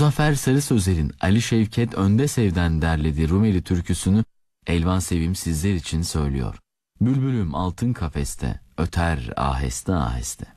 Muzaffer Sarı Sözer'in Ali Şevket Öndesev'den derlediği Rumeli türküsünü Elvan Sevim sizler için söylüyor. Bülbülüm altın kafeste, öter aheste aheste.